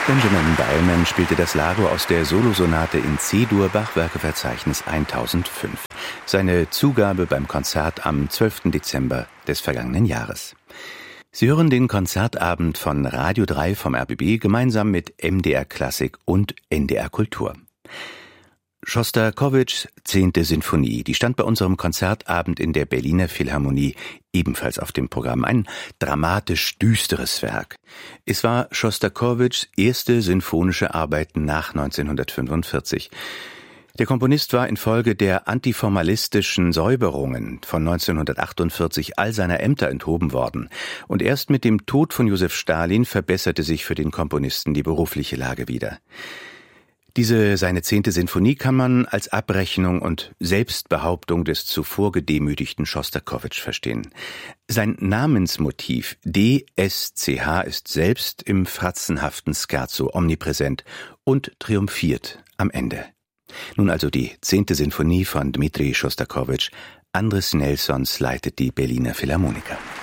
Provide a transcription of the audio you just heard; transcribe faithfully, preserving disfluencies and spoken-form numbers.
Benjamin Beilman spielte das Largo aus der Solosonate in C-Dur, Bachwerkeverzeichnis tausendfünf. Seine Zugabe beim Konzert am zwölften Dezember des vergangenen Jahres. Sie hören den Konzertabend von Radio drei vom R B B gemeinsam mit M D R Klassik und N D R Kultur. Schostakowitschs zehnte Sinfonie, die stand bei unserem Konzertabend in der Berliner Philharmonie ebenfalls auf dem Programm. Ein dramatisch düsteres Werk. Es war Schostakowitschs erste sinfonische Arbeit nach neunzehnhundertfünfundvierzig. Der Komponist war infolge der antiformalistischen Säuberungen von neunzehnhundertachtundvierzig all seiner Ämter enthoben worden. Und erst mit dem Tod von Josef Stalin verbesserte sich für den Komponisten die berufliche Lage wieder. Diese, seine zehnte Sinfonie, kann man als Abrechnung und Selbstbehauptung des zuvor gedemütigten Schostakowitsch verstehen. Sein Namensmotiv D S C H ist selbst im fratzenhaften Scherzo omnipräsent und triumphiert am Ende. Nun also die zehnte Sinfonie von Dmitri Schostakowitsch. Andris Nelsons leitet die Berliner Philharmoniker.